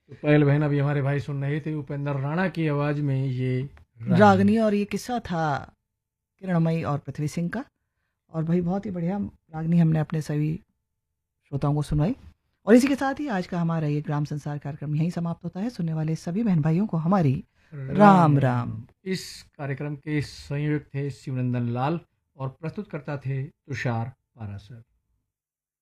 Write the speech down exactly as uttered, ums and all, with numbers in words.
तो पायल बहन, अभी हमारे भाई सुन रहे थे उपेंद्र राणा की आवाज में ये रागनी। रागनी। और ये किस्सा था किरणमयी और पृथ्वी सिंह का। और भाई बहुत ही बढ़िया रागनी हमने अपने सभी श्रोताओं को सुनाई। और इसी के साथ ही आज का हमारा ये ग्राम संसार कार्यक्रम यहीं समाप्त होता है। सुनने वाले सभी बहन भाइयों को हमारी राम राम राम। राम। इस कार्यक्रम के संयोजक थे शिवनंदन लाल और प्रस्तुतकर्ता थे तुषार पारासर।